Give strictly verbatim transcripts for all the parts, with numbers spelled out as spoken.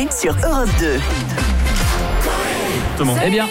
Coé sur Europe deux. Eh bien,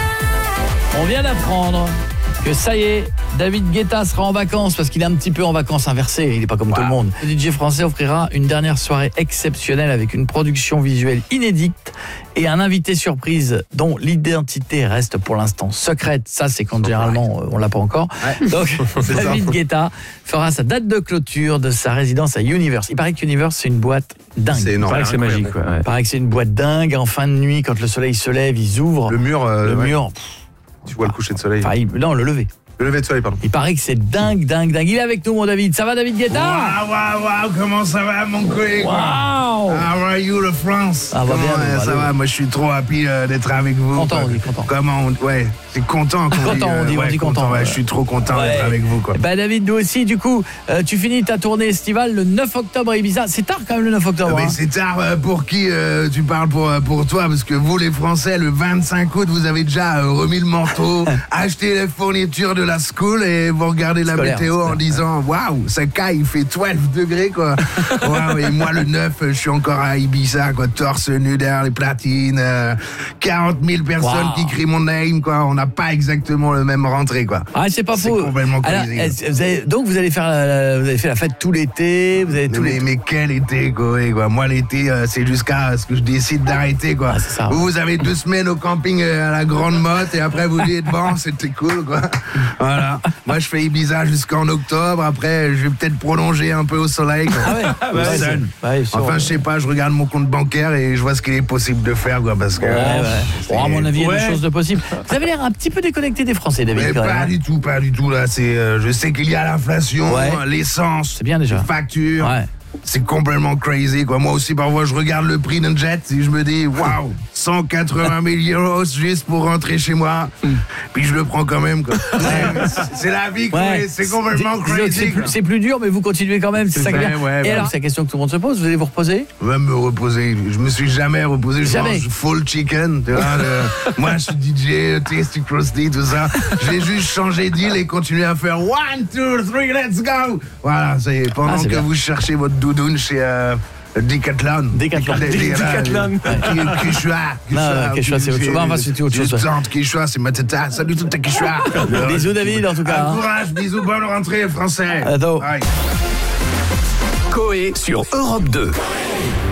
on vient d'apprendre que ça y est, David Guetta sera en vacances parce qu'il est un petit peu en vacances inversées, il n'est pas comme wow. tout le monde. Le D J français offrira une dernière soirée exceptionnelle avec une production visuelle inédite et un invité surprise dont l'identité reste pour l'instant secrète. Ça, c'est quand généralement on l'a pas encore. Ouais. Donc, David Guetta fera sa date de clôture de sa résidence à Universe. Il paraît qu'Universe, c'est une boîte dingue. C'est énorme. Il paraît que c'est magique. Ouais. Ouais. Il paraît que c'est une boîte dingue. En fin de nuit, quand le soleil se lève, ils ouvrent. Le mur. Euh, le ouais. mur. Pff, tu vois le coucher de soleil. Enfin, il, non, le lever. Le lever de soleil, pardon. Il paraît que c'est dingue, dingue, dingue. Il est avec nous, mon David. Ça va, David Guetta? Waouh, waouh, waouh, comment ça va, mon collègue? Waouh! How are you, le France? Ah, va bien, euh, va ça bien. va, moi je suis trop happy euh, d'être avec vous. Content, quoi. on dit content. Comment on... Ouais, c'est content qu'on Content, dit. on dit, ouais, on dit content. content. Ouais, ouais. je suis trop content Ouais. d'être avec vous, quoi. Bah, David, nous aussi, du coup, euh, tu finis ta tournée estivale le neuf octobre à Ibiza. C'est tard quand même le neuf octobre. Mais hein. c'est tard euh, pour qui euh, tu parles pour, euh, pour toi, parce que vous les Français, le vingt-cinq août, vous avez déjà euh, remis le manteau, acheté les fournitures de la school et vous regardez la Scolaire, météo scolaire. en disant waouh, ça caille, il fait douze degrés quoi. Waouh, et moi le neuf, je suis encore à Ibiza quoi, torse nu derrière les platines, euh, quarante mille personnes Wow. qui crient mon name quoi. On n'a pas exactement le même rentrée quoi. Ah, c'est pas C'est faux. complètement Alors, crazy. est-ce- vous avez- donc vous allez faire la, vous avez fait la fête tout l'été, vous avez Mais, tout mais, l'été. mais quel été quoi, ouais, quoi. Moi l'été euh, c'est jusqu'à ce que je décide d'arrêter quoi. Ah, c'est ça. Vous, vous avez deux semaines au camping euh, à la Grande Motte et après vous dites bon c'était cool quoi. Voilà. Moi je fais Ibiza jusqu'en octobre, après je vais peut-être prolonger un peu au soleil quoi. Ah ouais. Au Ouais, sun. c'est- ouais, sûr. Enfin je sais pas, je regarde mon compte bancaire et je vois ce qu'il est possible de faire quoi parce que Ouais, ouais. c'est- Bon, à mon avis, il y a Ouais. des choses de possible. Vous avez l'air un petit peu déconnecté des Français, David. Mais quand pas même. du tout, pas du tout là. C'est, euh, je sais qu'il y a l'inflation, Ouais. l'essence, C'est bien déjà. les factures. Ouais. C'est complètement crazy quoi. Moi aussi parfois je regarde le prix d'un jet et je me dis waouh, cent quatre-vingt mille euros juste pour rentrer chez moi. Puis je le prends quand même quoi. C'est, c'est la vie quoi. Ouais. C'est complètement Dis- disons que crazy. C'est plus, quoi. c'est plus dur, mais vous continuez quand même. C'est ça qui est vrai, bien. ouais, Et ouais. alors, c'est la question que tout le monde se pose. Vous allez vous reposer? Même me reposer, je me suis jamais reposé, je Jamais. mange full chicken, tu vois, le- moi je suis D J, Tasty Crusty, tout ça, j'ai juste changé d'île et continué à faire one, two, three, let's go. Voilà, c'est pendant Ah, c'est que bien. vous cherchez votre doudoune chez euh, Decathlon. Decathlon. Decathlon. Quechua. Non, Quechua, c'est autre chose. Enfin, c'est autre chose, ouais. Tante Quechua, c'est ma tata. Salut toute ta Quechua. Bisous, David, en tout cas. Un hein. courage, bisous, bonne rentrée, français. Attends. Bye. Coé sur Europe deux.